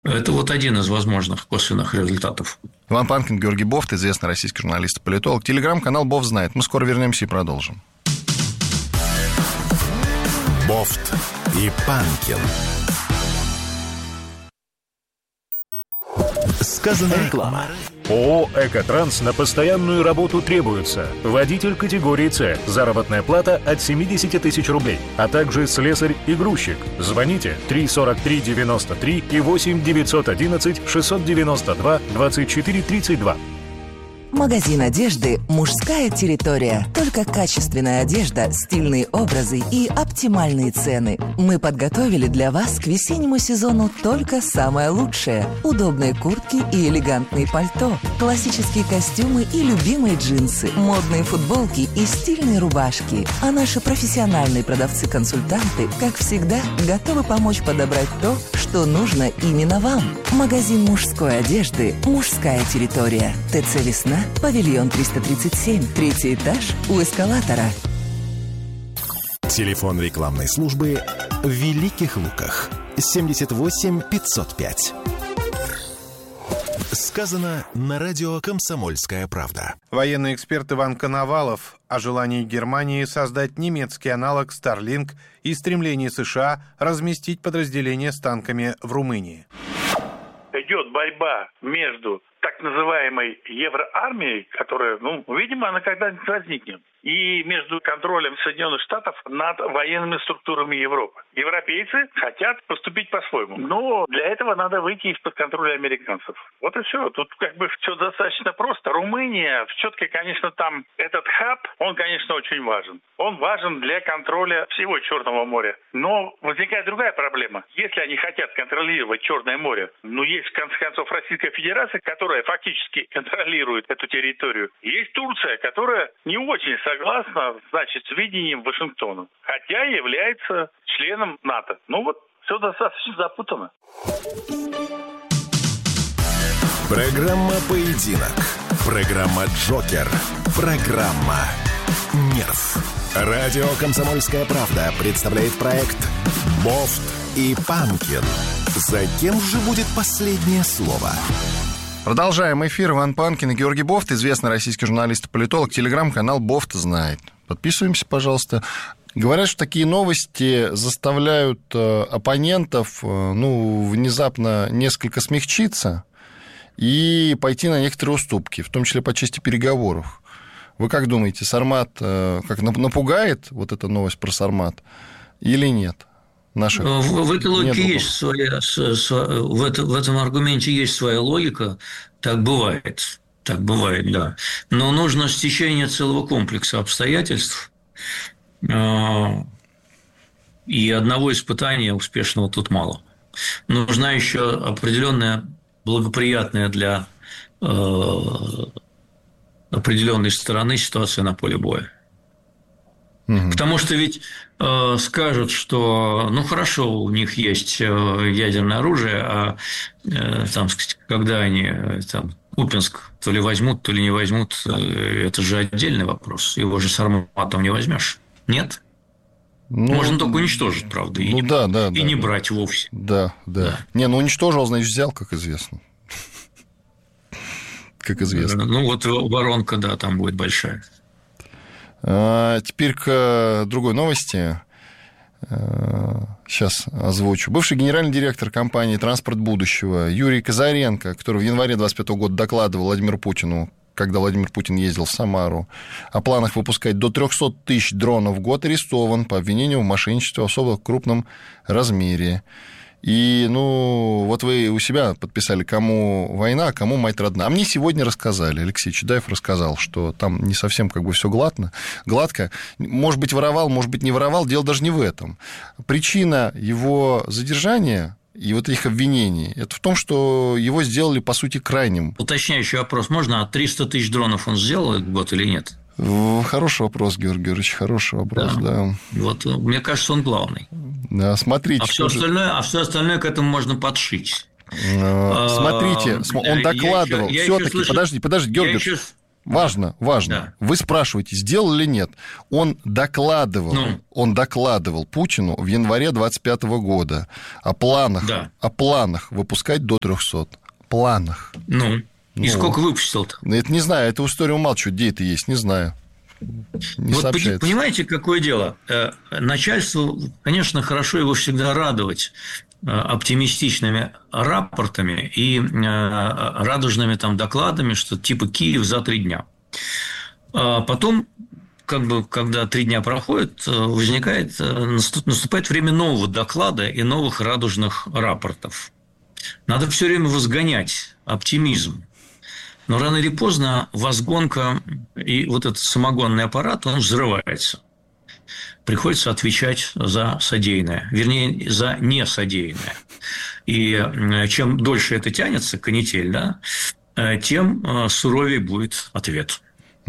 Это вот один из возможных косвенных результатов. Иван Панкин, Георгий Бофт, известный российский журналист и политолог. Телеграм-канал «Бофт знает». Мы скоро вернемся и продолжим. Бофт и Панкин. Сказано реклама. ООО «Экотранс» на постоянную работу требуется. Водитель категории «С». Заработная плата от 70 тысяч рублей. А также слесарь и грузчик. Звоните 343-93 и 8-911-692-24-32. Магазин одежды «Мужская территория». Только качественная одежда, стильные образы и оптимальные цены. Мы подготовили для вас к весеннему сезону только самое лучшее. Удобные куртки и элегантные пальто, классические костюмы и любимые джинсы, модные футболки и стильные рубашки. А наши профессиональные продавцы-консультанты, как всегда, готовы помочь подобрать то, что нужно именно вам. Магазин мужской одежды «Мужская территория». ТЦ «Весна», павильон 337, третий этаж, у эскалатора. Телефон рекламной службы в Великих Луках. 78 505. Сказано на радио «Комсомольская правда». Военный эксперт Иван Коновалов о желании Германии создать немецкий аналог Starlink и стремлении США разместить подразделения с танками в Румынии. Идет борьба между так называемой евроармией, которая, видимо, она когда-нибудь возникнет, и между контролем Соединенных Штатов над военными структурами Европы. Европейцы хотят поступить по-своему, но для этого надо выйти из-под контроля американцев. Вот и все. Тут все достаточно просто. Румыния, все-таки, конечно, там этот хаб, он, конечно, очень важен. Он важен для контроля всего Черного моря. Но возникает другая проблема. Если они хотят контролировать Черное море, есть, в конце концов, Российская Федерация, которая фактически контролирует эту территорию. Есть Турция, которая не очень согласна, с видением Вашингтона, хотя является членом НАТО. Все достаточно запутанно. Программа «Поединок». Программа «Джокер». Программа «Нерв». Радио «Комсомольская правда» представляет проект «Бофт и Панкин». За кем же будет последнее слово? Продолжаем эфир. Иван Панкин и Георгий Бофт, известный российский журналист и политолог. Телеграм-канал «Бофт знает». Подписываемся, пожалуйста. Говорят, что такие новости заставляют оппонентов, внезапно несколько смягчиться и пойти на некоторые уступки, в том числе по части переговоров. Вы как думаете, Сармат как напугает вот эта новость про Сармат или нет? В этой логике есть в этом аргументе есть своя логика. Так бывает, да. Но нужно стечение целого комплекса обстоятельств, и одного испытания успешного тут мало. Нужна еще определенная благоприятная для определенной стороны ситуация на поле боя. Потому что ведь скажут, что хорошо, у них есть ядерное оружие, а когда они Купинск то ли возьмут, то ли не возьмут, это же отдельный вопрос. Его же Сарматом не возьмешь. Нет? Можно только уничтожить, правда, и не брать вовсе. Да. Не, уничтожил, значит, взял, как известно. Воронка, там будет большая. Теперь к другой новости. Сейчас озвучу. Бывший генеральный директор компании «Транспорт будущего» Юрий Казаренко, который в январе 2025 года докладывал Владимиру Путину, когда Владимир Путин ездил в Самару, о планах выпускать до 300 тысяч дронов в год, арестован по обвинению в мошенничестве в особо крупном размере. И, вы у себя подписали, кому война, а кому мать родна. А мне сегодня рассказали, Алексей Чудаев рассказал, что там не совсем все гладко. Может быть, воровал, может быть, не воровал. Дело даже не в этом. Причина его задержания и вот этих обвинений, это в том, что его сделали, по сути, крайним. Уточняющий вопрос можно? 300 тысяч дронов он сделал этот год или нет? Хороший вопрос, Георгий Георгиевич, хороший вопрос, да. Мне кажется, он главный. Да, смотрите. А все остальное к этому можно подшить. Смотрите, он докладывал. Все-таки, подожди, Георгий. Важно. Да. Вы спрашиваете, сделал или нет. Он докладывал Путину в январе 2025 года о планах выпускать до 300. Планах. И сколько выпустил-то? Это не знаю, эту историю умалчивают, где это есть, не знаю. Не вот сообщается. Понимаете, какое дело? Начальству, конечно, хорошо его всегда радовать оптимистичными рапортами и радужными там докладами, что типа Киев за 3 дня. А потом, когда 3 дня проходят, наступает время нового доклада и новых радужных рапортов. Надо все время возгонять оптимизм. Но рано или поздно возгонка и вот этот самогонный аппарат, он взрывается. Приходится отвечать за содеянное, вернее, за несодеянное. И чем дольше это тянется, канитель, да, тем суровее будет ответ.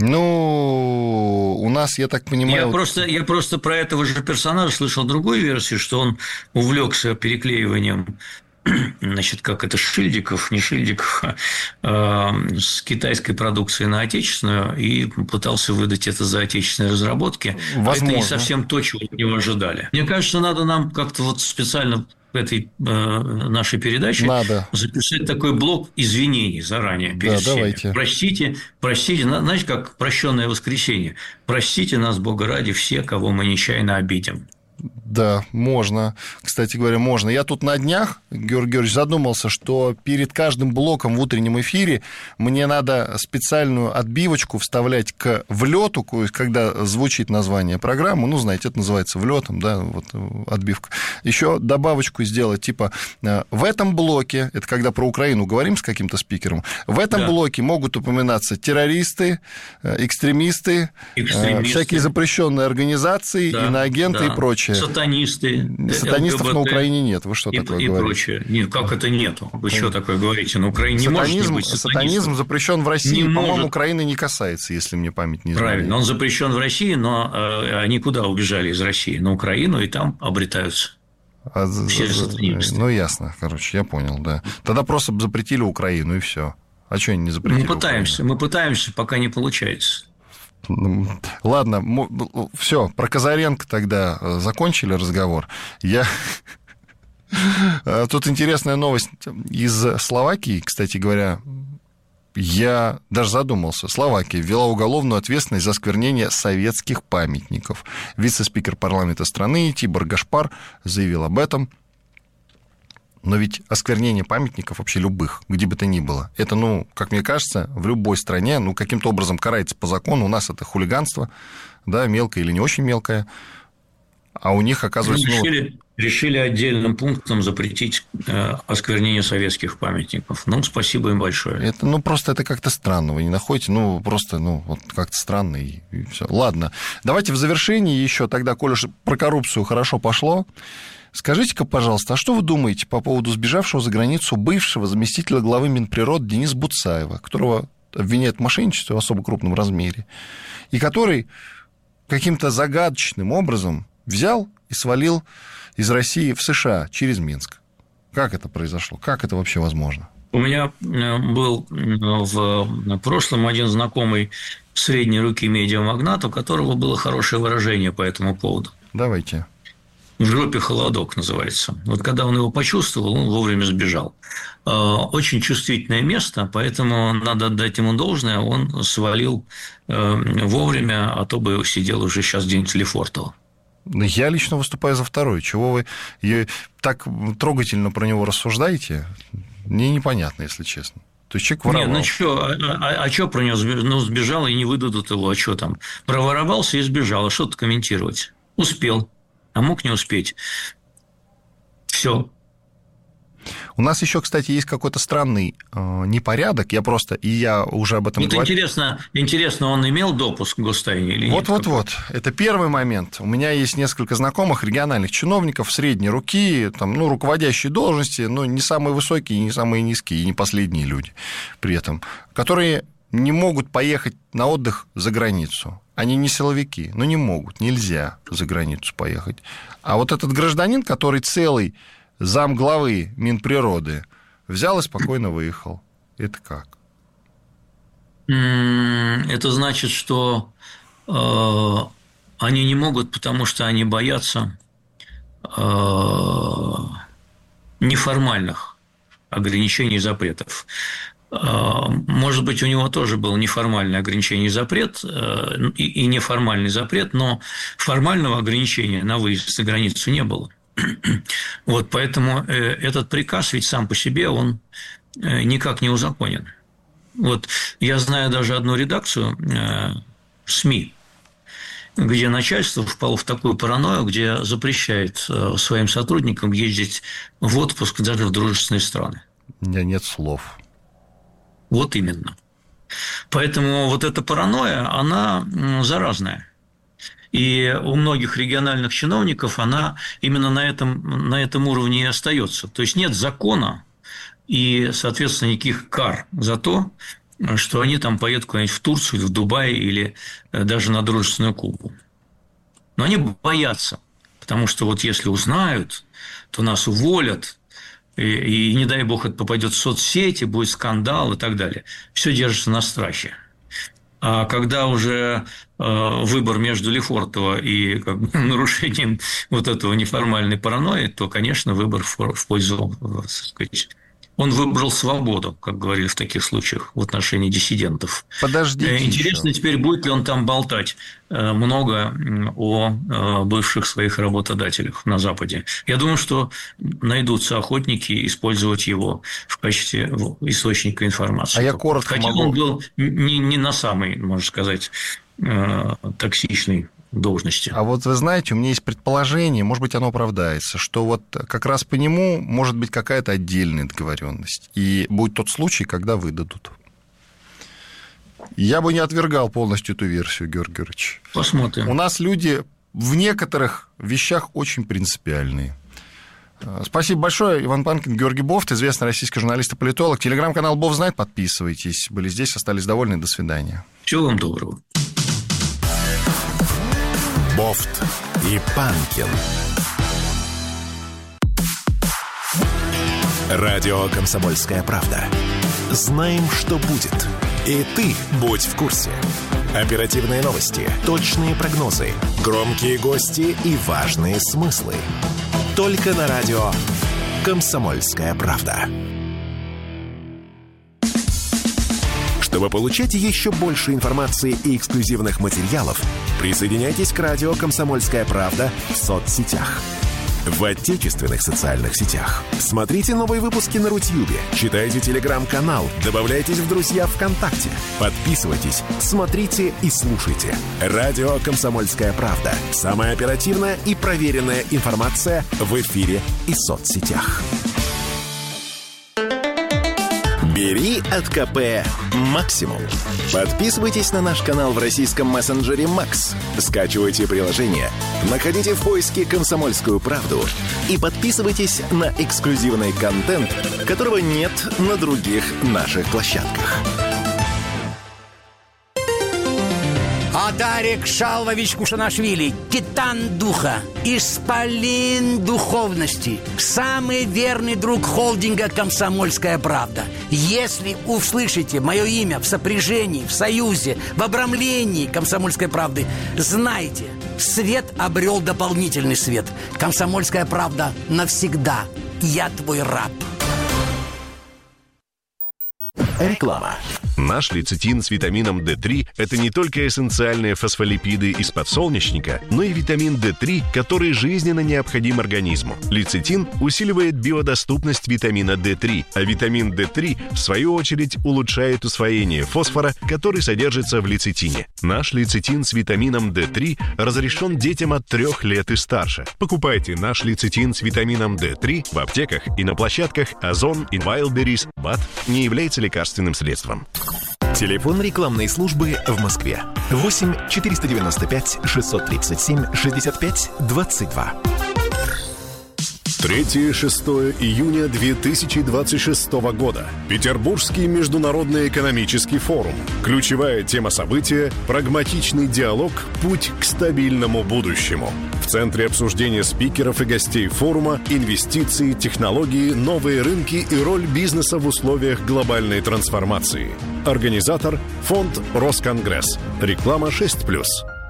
У нас, я так понимаю... Я просто про этого же персонажа слышал другую версию, что он увлекся переклеиванием, шильдиков, не шильдиков, с китайской продукции на отечественную и пытался выдать это за отечественные разработки. Возможно. Это не совсем то, чего от него ожидали. Мне кажется, надо нам как-то вот специально в этой нашей передаче записать такой блок извинений заранее перед всеми. Давайте. Простите, знаете, как прощенное воскресенье. Простите нас, Бога ради, все, кого мы нечаянно обидим. Да, можно. Кстати говоря, можно. Я тут на днях, Георгий Георгиевич, задумался, что перед каждым блоком в утреннем эфире мне надо специальную отбивочку вставлять к влету, когда звучит название программы. Знаете, это называется влетом, да, вот отбивка. Еще добавочку сделать, типа, в этом блоке, это когда про Украину говорим с каким-то спикером, в этом блоке могут упоминаться террористы, экстремисты, всякие запрещенные организации, иноагенты и прочее. Сатанистов на Украине нет. Вы что такое говорите? Прочее. Нет, как это нету? Вы что такое говорите? На Украине не может не быть сатанистов. Сатанизм запрещен в России, по-моему, Украины не касается, если мне память не изменяет. Правильно, он запрещен в России, но они куда убежали из России? На Украину, и там обретаются. Все же сатанисты. Ясно, я понял, да. Тогда просто запретили Украину, и все. А что они не запретили? Мы пытаемся, пока не получается. Ладно, все, про Казаренко тогда закончили разговор. Тут интересная новость из Словакии, кстати говоря. Я даже задумался. Словакия ввела уголовную ответственность за осквернение советских памятников. Вице-спикер парламента страны Тибор Гашпар заявил об этом. Но ведь осквернение памятников вообще любых, где бы то ни было, это, как мне кажется, в любой стране, каким-то образом карается по закону. У нас это хулиганство, да, мелкое или не очень мелкое, а у них, оказывается... Решили отдельным пунктом запретить осквернение советских памятников. Спасибо им большое. Это, просто это как-то странно, вы не находите? Вот как-то странно, и все. Ладно, давайте в завершении еще тогда, коль уж про коррупцию хорошо пошло, скажите-ка, пожалуйста, а что вы думаете по поводу сбежавшего за границу бывшего заместителя главы Минприроды Дениса Буцаева, которого обвиняют в мошенничестве в особо крупном размере, и который каким-то загадочным образом взял и свалил из России в США через Минск? Как это произошло? Как это вообще возможно? У меня был в прошлом один знакомый средней руки медиамагнат, у которого было хорошее выражение по этому поводу. Давайте. В жопе холодок называется. Вот когда он его почувствовал, он вовремя сбежал. Очень чувствительное место, поэтому надо отдать ему должное. Он свалил вовремя, а то бы сидел уже сейчас где-нибудь в Лефортово. Я лично выступаю за второй. Чего вы так трогательно про него рассуждаете? Мне непонятно, если честно. То есть человек воровал. Нет, что про него сбежал? Сбежал и не выдадут его. А что там? Проворовался и сбежал. А что тут комментировать? Успел. А мог не успеть. Все. У нас еще, кстати, есть какой-то странный непорядок. Я уже об этом говорил. Интересно, он имел допуск к гостайне или нет? Вот. Это первый момент. У меня есть несколько знакомых региональных чиновников средней руки, руководящие должности, но не самые высокие, не самые низкие, и не последние люди при этом, которые не могут поехать на отдых за границу. Они не силовики, но не могут, нельзя за границу поехать. А вот этот гражданин, который целый замглавы Минприроды, взял и спокойно выехал. Это как? Это значит, что они не могут, потому что они боятся неформальных ограничений и запретов. Может быть, у него тоже был неформальный ограничение и запрет, и неформальный запрет, но формального ограничения на выезд за границу не было. Вот, поэтому этот приказ ведь сам по себе, он никак не узаконен. Вот я знаю даже одну редакцию СМИ, где начальство впало в такую паранойю, где запрещает своим сотрудникам ездить в отпуск даже в дружественные страны. У меня нет слов. Вот именно. Поэтому вот эта паранойя, она заразная. И у многих региональных чиновников она именно на этом уровне и остается. То есть нет закона и, соответственно, никаких кар за то, что они там поедут куда-нибудь в Турцию, в Дубай или даже на дружественную Кубу. Но они боятся, потому что вот если узнают, то нас уволят, и не дай бог это попадет в соцсети, будет скандал и так далее. Все держится на страхе. А когда уже выбор между Лефортово и нарушением вот этого неформальной паранойи, то, конечно, выбор в пользу, так сказать, он выбрал свободу, как говорили в таких случаях, в отношении диссидентов. Подождите. Интересно еще. Теперь, будет ли он там болтать много о бывших своих работодателях на Западе. Я думаю, что найдутся охотники использовать его в качестве источника информации. А я коротко Хотя он был не на самой, можно сказать, токсичной должности. А вот вы знаете, у меня есть предположение, может быть, оно оправдается, что вот как раз по нему может быть какая-то отдельная договоренность. И будет тот случай, когда выдадут. Я бы не отвергал полностью эту версию, Георгий Георгиевич. Посмотрим. У нас люди в некоторых вещах очень принципиальные. Спасибо большое. Иван Панкин, Георгий Бофт, известный российский журналист и политолог. Телеграм-канал Бов знает, подписывайтесь. Были здесь, остались довольны. До свидания. Всего вам доброго. Бофт и Панкин. Радио «Комсомольская правда». Знаем, что будет. И ты будь в курсе. Оперативные новости, точные прогнозы, громкие гости и важные смыслы. Только на радио «Комсомольская правда». Чтобы получать еще больше информации и эксклюзивных материалов, присоединяйтесь к радио «Комсомольская правда» в соцсетях. В отечественных социальных сетях. Смотрите новые выпуски на Рутьюбе, читайте телеграм-канал, добавляйтесь в друзья ВКонтакте, подписывайтесь, смотрите и слушайте. Радио «Комсомольская правда». Самая оперативная и проверенная информация в эфире и соцсетях. Бери от КП максимум. Подписывайтесь на наш канал в российском мессенджере Макс. Скачивайте приложение, находите в поиске «Комсомольскую правду» и подписывайтесь на эксклюзивный контент, которого нет на других наших площадках. Адарик Шалвович Кушанашвили, титан духа, исполин духовности, самый верный друг холдинга «Комсомольская правда». Если услышите мое имя в сопряжении, в союзе, в обрамлении «Комсомольской правды», знайте, свет обрел дополнительный свет. «Комсомольская правда» навсегда. Я твой раб. Реклама. Наш лецитин с витамином D3 – это не только эссенциальные фосфолипиды из подсолнечника, но и витамин D3, который жизненно необходим организму. Лецитин усиливает биодоступность витамина D3, а витамин D3, в свою очередь, улучшает усвоение фосфора, который содержится в лецитине. Наш лецитин с витамином D3 разрешен детям от 3 лет и старше. Покупайте наш лецитин с витамином D3 в аптеках и на площадках Озон и Wildberries. БАД не является лекарственным средством. Телефон рекламной службы в Москве. 8 495 637 65 22. 3-6 июня 2026 года. Петербургский международный экономический форум. Ключевая тема события – прагматичный диалог «Путь к стабильному будущему». В центре обсуждения спикеров и гостей форума инвестиции, технологии, новые рынки и роль бизнеса в условиях глобальной трансформации. Организатор – фонд «Росконгресс». Реклама 6+.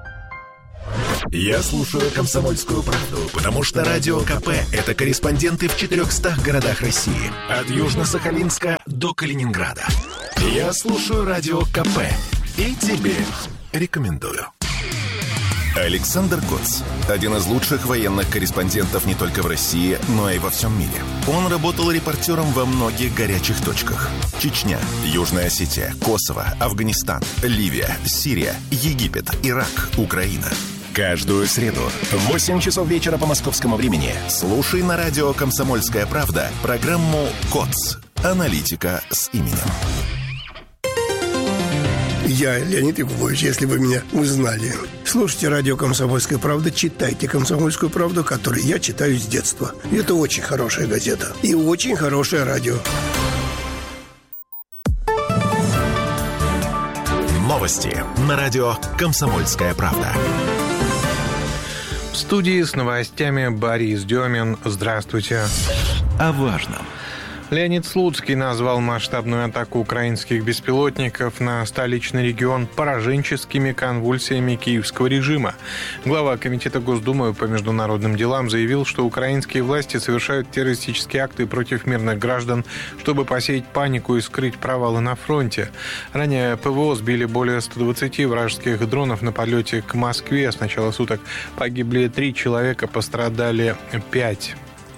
Я слушаю «Комсомольскую правду», потому что Радио КП – это корреспонденты в 400 городах России. От Южно-Сахалинска до Калининграда. Я слушаю Радио КП и тебе рекомендую. Александр Коц – один из лучших военных корреспондентов не только в России, но и во всем мире. Он работал репортером во многих горячих точках. Чечня, Южная Осетия, Косово, Афганистан, Ливия, Сирия, Египет, Ирак, Украина. Каждую среду в 8 часов вечера по московскому времени слушай на радио «Комсомольская правда» программу «КОЦ. Аналитика с именем». Я Леонид Якубович, если вы меня узнали. Слушайте радио «Комсомольская правда», читайте «Комсомольскую правду», которую я читаю с детства. Это очень хорошая газета и очень хорошее радио. Новости на радио «Комсомольская правда». В студии с новостями Борис Демин. Здравствуйте. О важном. Леонид Слуцкий назвал масштабную атаку украинских беспилотников на столичный регион пораженческими конвульсиями киевского режима. Глава Комитета Госдумы по международным делам заявил, что украинские власти совершают террористические акты против мирных граждан, чтобы посеять панику и скрыть провалы на фронте. Ранее ПВО сбили более 120 вражеских дронов на подлете к Москве. С начала суток погибли 3 человека, пострадали 5.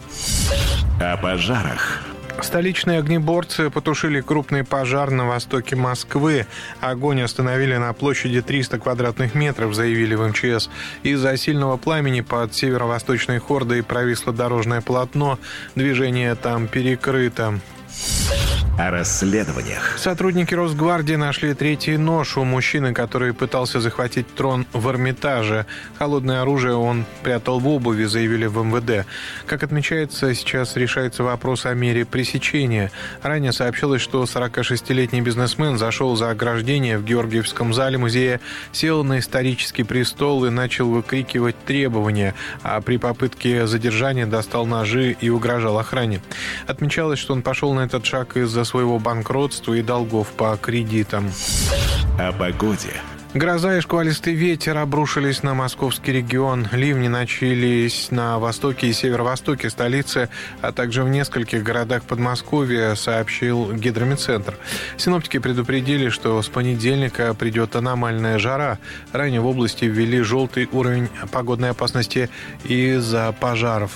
О пожарах. Столичные огнеборцы потушили крупный пожар на востоке Москвы. Огонь остановили на площади 300 квадратных метров, заявили в МЧС. Из-за сильного пламени под северо-восточной Хордой провисло дорожное полотно. Движение там перекрыто. О расследованиях. Сотрудники Росгвардии нашли третий нож у мужчины, который пытался захватить трон в Эрмитаже. Холодное оружие он прятал в обуви, заявили в МВД. Как отмечается, сейчас решается вопрос о мере пресечения. Ранее сообщалось, что 46-летний бизнесмен зашел за ограждение в Георгиевском зале музея, сел на исторический престол и начал выкрикивать требования, а при попытке задержания достал ножи и угрожал охране. Отмечалось, что он пошел на этот шаг из-за своего банкротства и долгов по кредитам. О погоде. Гроза и шквалистый ветер обрушились на московский регион. Ливни начались на востоке и северо-востоке столицы, а также в нескольких городах Подмосковья, сообщил Гидрометцентр. Синоптики предупредили, что с понедельника придет аномальная жара. Ранее в области ввели желтый уровень погодной опасности из-за пожаров.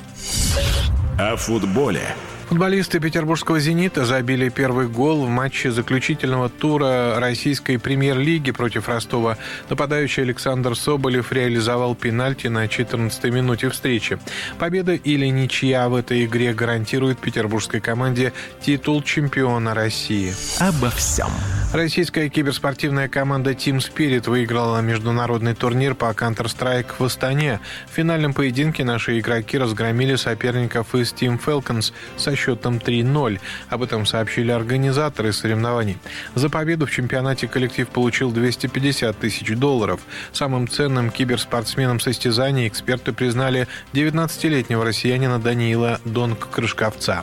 О футболе. Футболисты петербургского «Зенита» забили первый гол в матче заключительного тура российской премьер-лиги против Ростова. Нападающий Александр Соболев реализовал пенальти на 14-й минуте встречи. Победа или ничья в этой игре гарантирует петербургской команде титул чемпиона России. Обо всем. Российская киберспортивная команда Team Spirit выиграла международный турнир по Counter-Strike в Астане. В финальном поединке наши игроки разгромили соперников из Team Falcons со счетом 3-0. Об этом сообщили организаторы соревнований. За победу в чемпионате коллектив получил $250 тысяч. Самым ценным киберспортсменом состязаний эксперты признали 19-летнего россиянина Даниила Донг-Крышковца.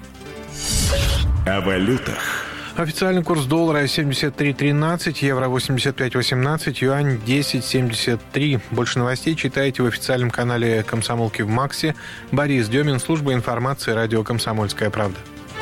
О валютах. Официальный курс доллара 73.13, евро 85.18, юань 10.73. Больше новостей читайте в официальном канале «Комсомолки» в Максе. Борис Демин, служба информации, радио «Комсомольская правда».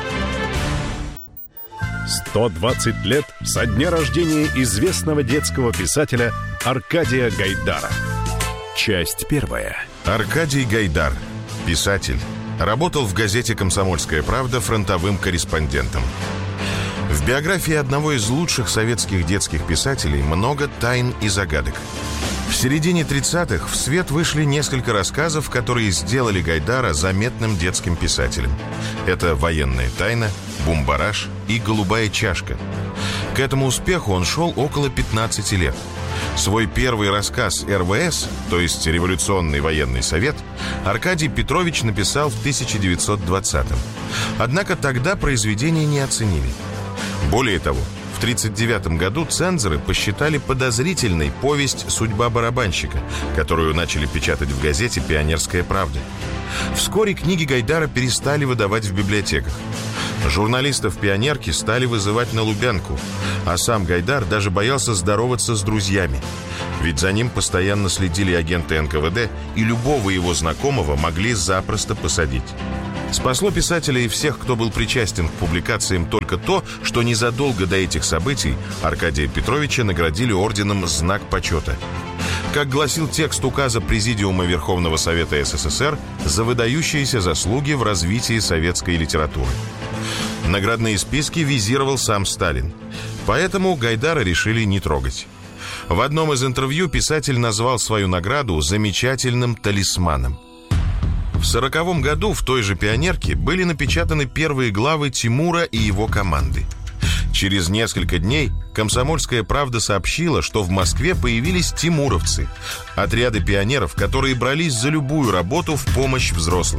120 лет со дня рождения известного детского писателя Аркадия Гайдара. Часть первая. Аркадий Гайдар, писатель, работал в газете «Комсомольская правда» фронтовым корреспондентом. В биографии одного из лучших советских детских писателей много тайн и загадок. В середине 30-х в свет вышли несколько рассказов, которые сделали Гайдара заметным детским писателем. Это «Военная тайна», «Бумбараш» и «Голубая чашка». К этому успеху он шел около 15 лет. Свой первый рассказ «РВС», то есть «Революционный военный совет», Аркадий Петрович написал в 1920-м. Однако тогда произведение не оценили. Более того, в 1939 году цензоры посчитали подозрительной повесть «Судьба барабанщика», которую начали печатать в газете «Пионерская правда». Вскоре книги Гайдара перестали выдавать в библиотеках. Журналистов «Пионерки» стали вызывать на Лубянку, а сам Гайдар даже боялся здороваться с друзьями. Ведь за ним постоянно следили агенты НКВД, и любого его знакомого могли запросто посадить. Спасло писателя и всех, кто был причастен к публикациям, только то, что незадолго до этих событий Аркадия Петровича наградили орденом «Знак почета». Как гласил текст указа Президиума Верховного Совета СССР за выдающиеся заслуги в развитии советской литературы. Наградные списки визировал сам Сталин, поэтому Гайдара решили не трогать. В одном из интервью писатель назвал свою награду «замечательным талисманом». В 1940 году в той же «Пионерке» были напечатаны первые главы Тимура и его команды. Через несколько дней «Комсомольская правда» сообщила, что в Москве появились тимуровцы, отряды пионеров, которые брались за любую работу в помощь взрослым.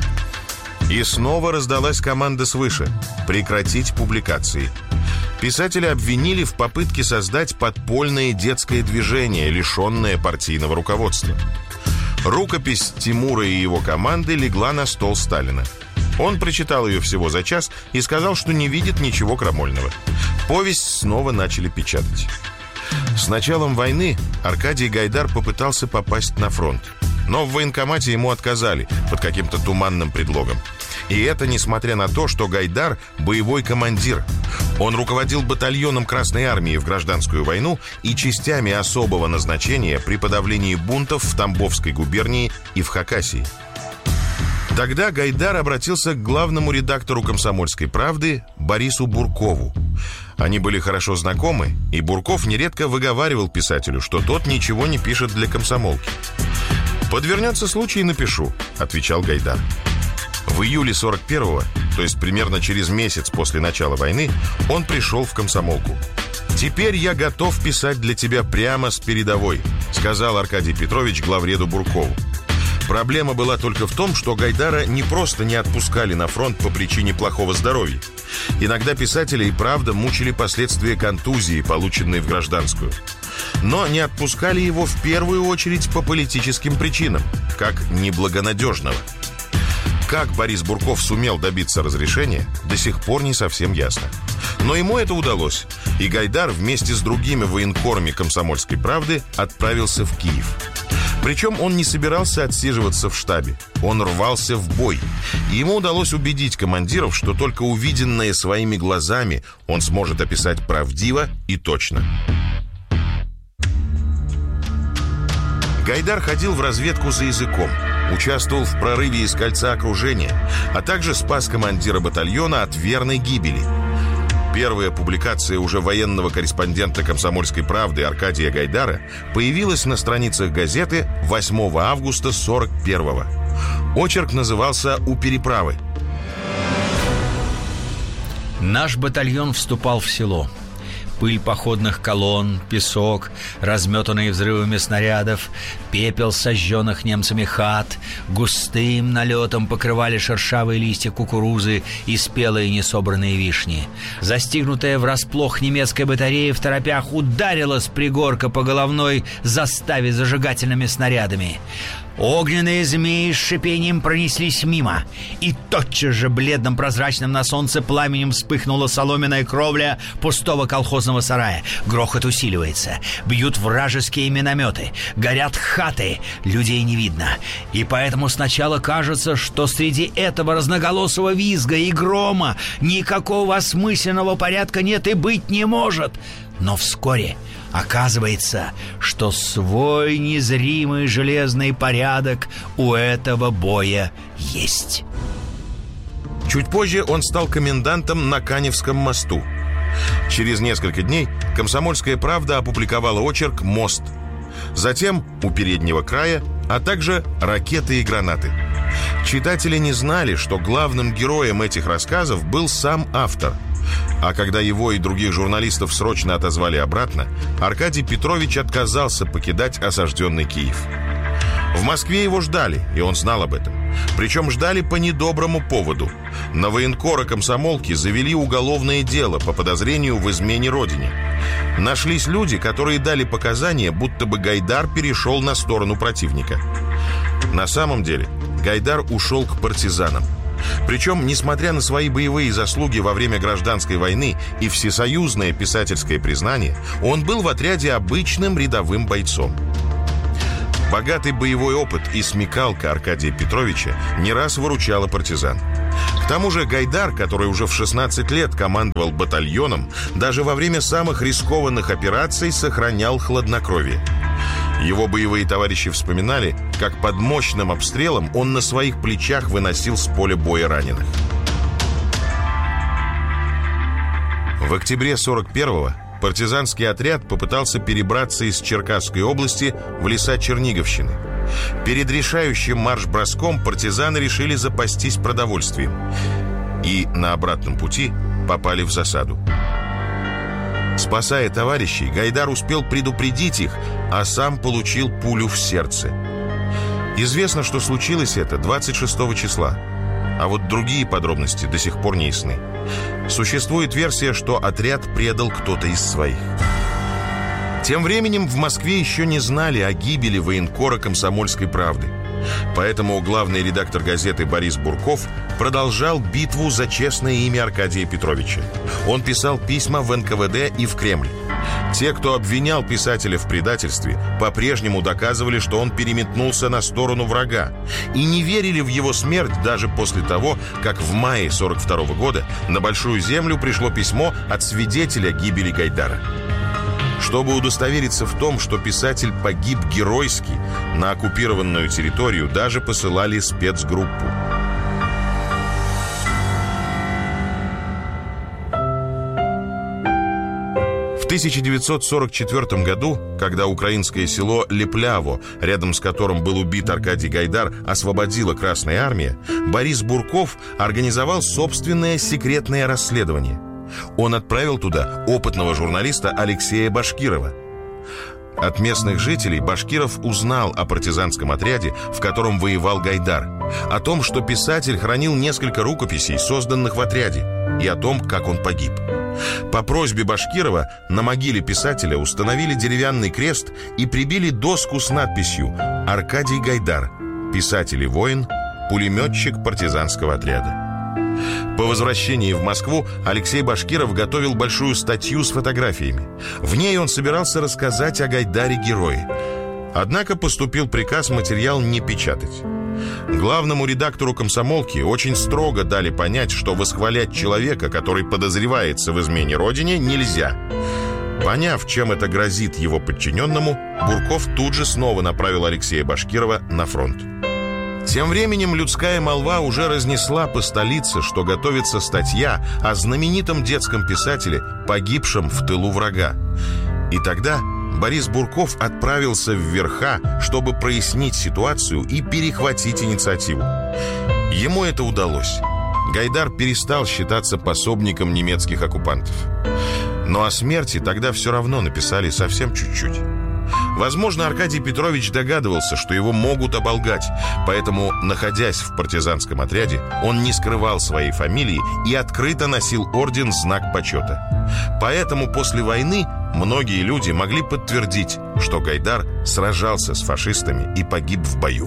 И снова раздалась команда свыше – прекратить публикации. Писателя обвинили в попытке создать подпольное детское движение, лишенное партийного руководства. Рукопись Тимура и его команды легла на стол Сталина. Он прочитал ее всего за час и сказал, что не видит ничего крамольного. Повесть снова начали печатать. С началом войны Аркадий Гайдар попытался попасть на фронт. Но в военкомате ему отказали под каким-то туманным предлогом. И это несмотря на то, что Гайдар – боевой командир. Он руководил батальоном Красной Армии в гражданскую войну и частями особого назначения при подавлении бунтов в Тамбовской губернии и в Хакасии. Тогда Гайдар обратился к главному редактору «Комсомольской правды» Борису Буркову. Они были хорошо знакомы, и Бурков нередко выговаривал писателю, что тот ничего не пишет для комсомолки. «Подвернется случай, напишу», — отвечал Гайдар. В июле 41-го, то есть примерно через месяц после начала войны, он пришел в комсомолку. «Теперь я готов писать для тебя прямо с передовой», — сказал Аркадий Петрович главреду Буркову. Проблема была только в том, что Гайдара не просто не отпускали на фронт по причине плохого здоровья. Иногда писателя и правда мучили последствия контузии, полученной в гражданскую. Но не отпускали его в первую очередь по политическим причинам, как неблагонадежного. Как Борис Бурков сумел добиться разрешения, до сих пор не совсем ясно. Но ему это удалось, и Гайдар вместе с другими военкорами «Комсомольской правды» отправился в Киев. Причем он не собирался отсиживаться в штабе, он рвался в бой. И ему удалось убедить командиров, что только увиденное своими глазами он сможет описать правдиво и точно. Гайдар ходил в разведку за языком, участвовал в прорыве из кольца окружения, а также спас командира батальона от верной гибели. Первая публикация уже военного корреспондента «Комсомольской правды» Аркадия Гайдара появилась на страницах газеты 8 августа 41-го. Очерк назывался «У переправы». Наш батальон вступал в село. Пыль походных колонн, песок, разметанные взрывами снарядов, пепел сожженных немцами хат густым налетом покрывали шершавые листья кукурузы и спелые несобранные вишни. Застигнутая врасплох немецкая батарея в торопях ударила с пригорка по головной заставе зажигательными снарядами. Огненные змеи с шипением пронеслись мимо, и тотчас же бледным прозрачным на солнце пламенем вспыхнула соломенная кровля пустого колхозного сарая. Грохот усиливается, бьют вражеские минометы, горят хаты, людей не видно. И поэтому сначала кажется, что среди этого разноголосого визга и грома никакого осмысленного порядка нет и быть не может. Но вскоре оказывается, что свой незримый железный порядок у этого боя есть. Чуть позже он стал комендантом на Каневском мосту. Через несколько дней «Комсомольская правда» опубликовала очерк «Мост». затем у переднего края, а также ракеты и гранаты. Читатели не знали, что главным героем этих рассказов был сам автор. А когда его и других журналистов срочно отозвали обратно, Аркадий Петрович отказался покидать осажденный Киев. В Москве его ждали, и он знал об этом. Причем ждали по недоброму поводу. На военкора комсомолки завели уголовное дело по подозрению в измене родине. Нашлись люди, которые дали показания, будто бы Гайдар перешел на сторону противника. На самом деле Гайдар ушел к партизанам. Причем, несмотря на свои боевые заслуги во время гражданской войны и всесоюзное писательское признание, он был в отряде обычным рядовым бойцом. Богатый боевой опыт и смекалка Аркадия Петровича не раз выручала партизан. К тому же Гайдар, который уже в 16 лет командовал батальоном, даже во время самых рискованных операций сохранял хладнокровие. Его боевые товарищи вспоминали, как под мощным обстрелом он на своих плечах выносил с поля боя раненых. В октябре 41-го партизанский отряд попытался перебраться из Черкасской области в леса Черниговщины. Перед решающим марш-броском партизаны решили запастись продовольствием. И на обратном пути попали в засаду. Спасая товарищей, Гайдар успел предупредить их, а сам получил пулю в сердце. Известно, что случилось это 26 числа. А вот другие подробности до сих пор не ясны. Существует версия, что отряд предал кто-то из своих. Тем временем в Москве еще не знали о гибели военкора «Комсомольской правды». Поэтому главный редактор газеты Борис Бурков продолжал битву за честное имя Аркадия Петровича. Он писал письма в НКВД и в Кремль. Те, кто обвинял писателя в предательстве, по-прежнему доказывали, что он переметнулся на сторону врага, и не верили в его смерть даже после того, как в мае 42 года на Большую Землю пришло письмо от свидетеля гибели Гайдара. Чтобы удостовериться в том, что писатель погиб геройски, на оккупированную территорию даже посылали спецгруппу. В 1944 году, когда украинское село Лепляво, рядом с которым был убит Аркадий Гайдар, освободила Красная Армия, Борис Бурков организовал собственное секретное расследование. Он отправил туда опытного журналиста Алексея Башкирова. От местных жителей Башкиров узнал о партизанском отряде, в котором воевал Гайдар, о том, что писатель хранил несколько рукописей, созданных в отряде, и о том, как он погиб. По просьбе Башкирова на могиле писателя установили деревянный крест и прибили доску с надписью «Аркадий Гайдар, писатель и воин, пулеметчик партизанского отряда». По возвращении в Москву Алексей Башкиров готовил большую статью с фотографиями. В ней он собирался рассказать о Гайдаре-герое. Однако поступил приказ материал не печатать. Главному редактору «Комсомолки» очень строго дали понять, что восхвалять человека, который подозревается в измене родине, нельзя. Поняв, чем это грозит его подчиненному, Бурков тут же снова направил Алексея Башкирова на фронт. Тем временем людская молва уже разнесла по столице, что готовится статья о знаменитом детском писателе, погибшем в тылу врага. И тогда Борис Бурков отправился в Верха, чтобы прояснить ситуацию и перехватить инициативу. Ему это удалось. Гайдар перестал считаться пособником немецких оккупантов. Но о смерти тогда все равно написали совсем чуть-чуть. Возможно, Аркадий Петрович догадывался, что его могут оболгать, поэтому, находясь в партизанском отряде, он не скрывал своей фамилии и открыто носил орден «Знак почета». Поэтому после войны многие люди могли подтвердить, что Гайдар сражался с фашистами и погиб в бою.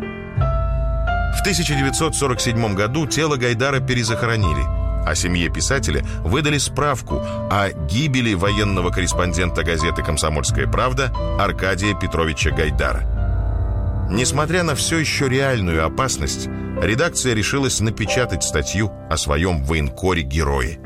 В 1947 году тело Гайдара перезахоронили, а семье писателя выдали справку о гибели военного корреспондента газеты «Комсомольская правда» Аркадия Петровича Гайдара. Несмотря на все еще реальную опасность, редакция решилась напечатать статью о своем военкоре-герое.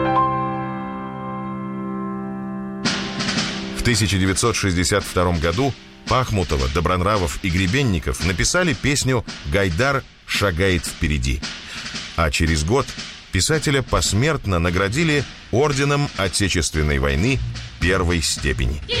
В 1962 году Пахмутова, Добронравов и Гребенников написали песню «Гайдар шагает впереди». А через год писателя посмертно наградили орденом Отечественной войны первой степени.